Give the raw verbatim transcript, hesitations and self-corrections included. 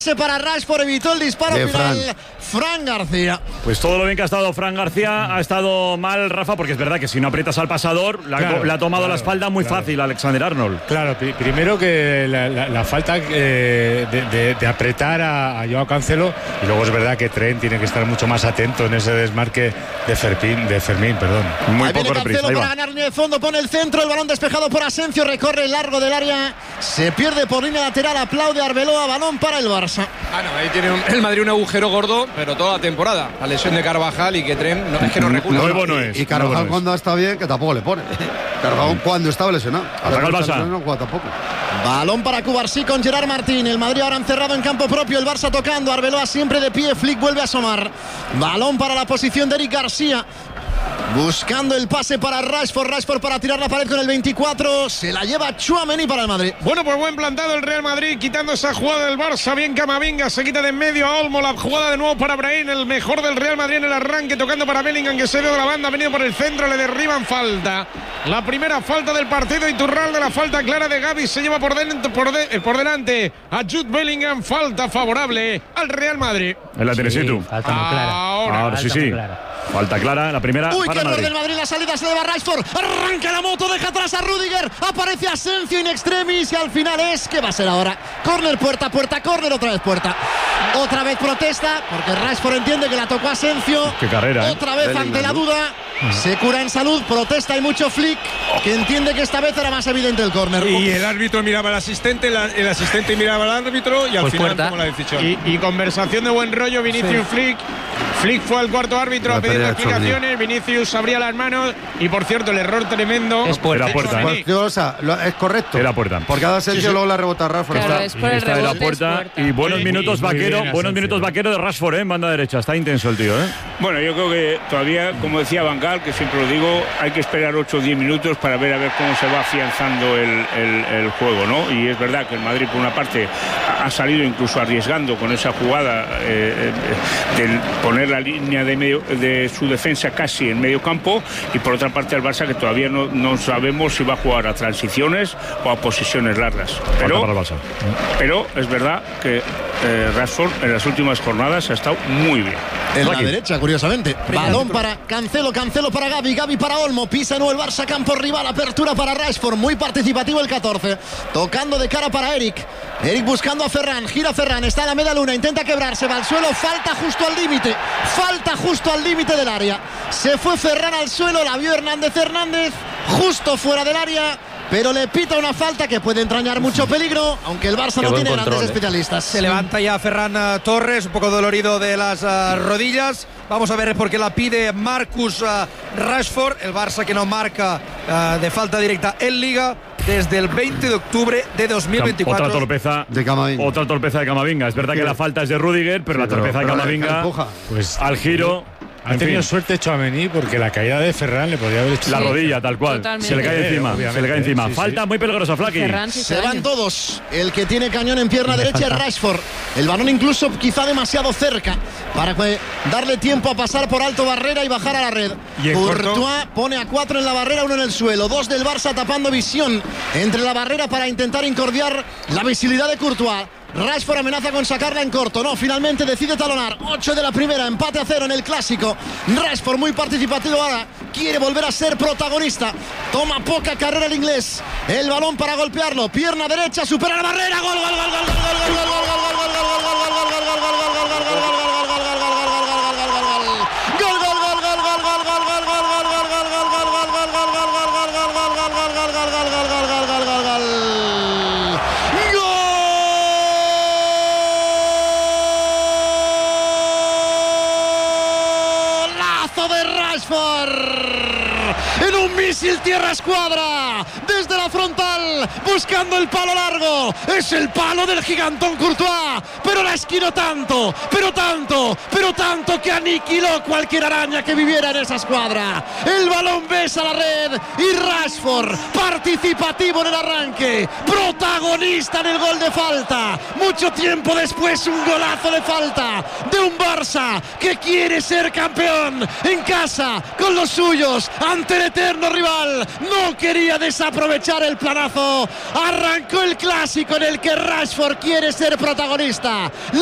Para Rashford, evitó el disparo de final. Fran. Fran García. Pues todo lo bien que ha estado Fran García, ha estado mal Rafa, porque es verdad que si no aprietas al pasador, la, claro, le ha tomado claro, la espalda muy claro. fácil a Alexander Arnold. Claro, pr- primero que la, la, la falta eh, de, de, de apretar a, a Joao Cancelo, y luego es verdad que Trent tiene que estar mucho más atento en ese desmarque de Fermín, de Fermín, perdón. Muy Ahí viene poco reprisa. Cancelo Ahí para va. ganar línea de fondo, pone el centro, el balón despejado por Asensio, recorre el largo del área, se pierde por línea lateral, aplaude Arbeloa, balón para el Barça. Ah, no, ahí tiene un, el Madrid un agujero gordo, pero toda la temporada. La lesión de Carvajal y que Trent no, es que no recula. Nuevo no es. Y Carvajal nuevo no cuando está bien, que tampoco le pone. Carvajal cuando estaba lesionado. Ataca el Barça. No juega tampoco. Balón para Cubarsí con Gerard Martín. El Madrid ahora encerrado en campo propio. El Barça tocando. Arbeloa siempre de pie. Flick vuelve a asomar. Balón para la posición de Eric García. Buscando el pase para Rashford. Rashford para tirar la pared con el veinticuatro. Se la lleva Tchouaméni para el Madrid. Bueno, pues buen plantado el Real Madrid, quitando esa jugada del Barça. Bien Camavinga, se quita de en medio a Olmo. La jugada de nuevo para Brahim, el mejor del Real Madrid en el arranque, tocando para Bellingham, que se dio de la banda, ha venido por el centro, le derriban, falta. La primera falta del partido, Iturralde, la falta clara de Gavi, se lleva por, dentro, por, de, por delante a Jude Bellingham, falta favorable al Real Madrid. En la tienes tú. Falta muy clara. Ahora, Ahora sí, falta muy sí. clara. Falta clara, la primera Uy, para qué error Madrid. del Madrid, la salida se le va a Rashford. Arranca la moto, deja atrás a Rudiger. Aparece Asensio in extremis y al final es, ¿qué va a ser ahora? Córner, puerta, puerta, córner, otra vez puerta. Otra vez protesta, porque Rashford entiende que la tocó Asensio. Qué carrera, ¿eh? Otra vez Bellingham, ante la ¿no? duda. Se cura en salud, protesta y mucho Flick, que entiende que esta vez era más evidente el córner. Y el árbitro miraba al asistente, la, el asistente miraba al árbitro y al Pues final puerta. tomó la decisión. Y, y conversación de buen rollo, Vinicius Flick. Flick fue al cuarto árbitro La a pedir pelea de explicaciones. Vinicius abría las manos. Y por cierto, el error tremendo. Es puerta. Era puerta, ¿eh? Tchouaméni. Pues, o sea, lo- es correcto. Era puerta. Porque ha dado Sergio, Sí, sí. luego la rebota a Rashford. Claro, Está- es por el Está en la rebote, es puerta, puerta. y buenos Muy- minutos muy vaquero, bien, buenos Asensio. minutos vaquero de Rashford, ¿eh? En banda derecha. Está intenso el tío, ¿eh? Bueno, yo creo que todavía, como decía Van Gaal, que siempre lo digo, hay que esperar ocho o diez minutos para ver a ver cómo se va afianzando el, el- el juego, ¿no? Y es verdad que el Madrid, por una parte, ha ha salido incluso arriesgando con esa jugada eh, eh, de poner la línea de, medio, de su defensa casi en medio campo, y por otra parte al Barça, que todavía no, no sabemos si va a jugar a transiciones o a posiciones largas. Falta Pero, para el Barça. pero es verdad que eh, Rashford en las últimas jornadas ha estado muy bien. En la Aquí. derecha, curiosamente. Balón para Cancelo, Cancelo para Gavi, Gavi para Olmo. Pisa nuevo el Barça, campo rival, apertura para Rashford. Muy participativo el catorce. Tocando de cara para Eric. Eric buscando a Ferran, gira Ferran, está en la media luna, intenta quebrarse, va al suelo, falta justo al límite. Falta justo al límite del área. Se fue Ferran al suelo, la vio Hernández Hernández, justo fuera del área. Pero le pita una falta que puede entrañar mucho peligro, aunque el Barça Qué no buen tiene control, grandes eh. especialistas. Se levanta ya Ferran uh, Torres, un poco dolorido de las uh, rodillas. Vamos a ver por qué la pide Marcus uh, Rashford. El Barça que no marca uh, de falta directa en Liga desde el veinte de octubre de dos mil veinticuatro. Otra torpeza De Camavinga. Otra torpeza de Camavinga. Es verdad que la falta es de Rudiger, pero Sí, la torpeza pero- de pero Camavinga empuja. Pues al giro. ha en tenido fin, suerte Tchouaméni porque la caída de Ferran le podría haber hecho la Sí, rodilla, tal cual. totalmente. Se le cae Eh, encima. Se obviamente, le cae encima. sí, sí. Falta muy peligrosa, Flaky. Ferran sí Se daño. van todos. El que tiene cañón en pierna Me derecha es falta. Rashford. El balón incluso quizá demasiado cerca para que- darle tiempo a pasar por alto barrera y bajar a la red. Y en Courtois corto- pone a cuatro en la barrera, uno en el suelo. Dos del Barça tapando visión entre la barrera para intentar incordiar la visibilidad de Courtois. Rashford amenaza con sacarla en corto. No, finalmente decide talonar. ocho de la primera, empate a cero en el clásico. Rashford muy participativo ahora. Quiere volver a ser protagonista. Toma poca carrera el inglés. El balón para golpearlo. Pierna derecha, supera la barrera. Gol, gol, gol, gol, gol, gol, gol, gol, gol, gol, gol, gol, gol, gol, gol, gol, gol, en un misil tierra escuadra desde la frontal buscando el palo largo. Es el palo del gigantón Courtois, pero la esquinó tanto, pero tanto, pero tanto que aniquiló cualquier araña que viviera en esa escuadra. El balón besa la red y Rashford, participativo en el arranque, protagonista en el gol de falta. Mucho tiempo después, un golazo de falta de un Barça que quiere ser campeón en casa con los suyos ante el eterno rival. No quería desaprovechar el planazo Arrancó el clásico en el que Rashford quiere ser protagonista.